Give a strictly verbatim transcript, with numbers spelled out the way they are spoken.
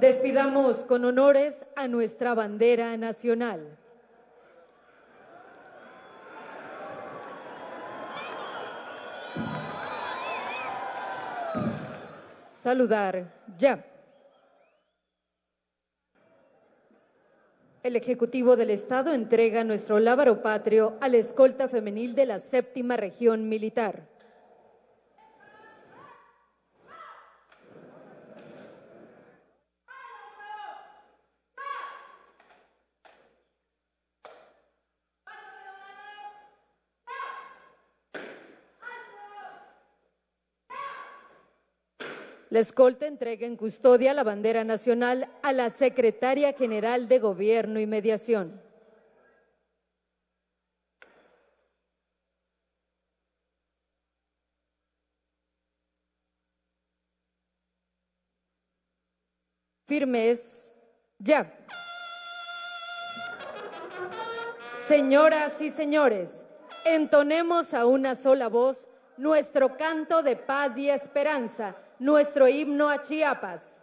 Despidamos con honores a nuestra bandera nacional. Saludar ya. El Ejecutivo del Estado entrega nuestro lábaro patrio a la escolta femenil de la Séptima Región Militar. La escolta entrega en custodia la bandera nacional a la Secretaria General de Gobierno y Mediación. Firmes, ya. Señoras y señores, entonemos a una sola voz nuestro canto de paz y esperanza, nuestro himno a Chiapas.